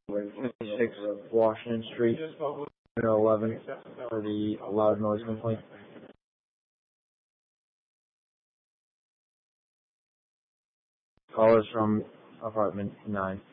6 Washington Street, 11 for the loud noise complaint. Callers from apartment 9.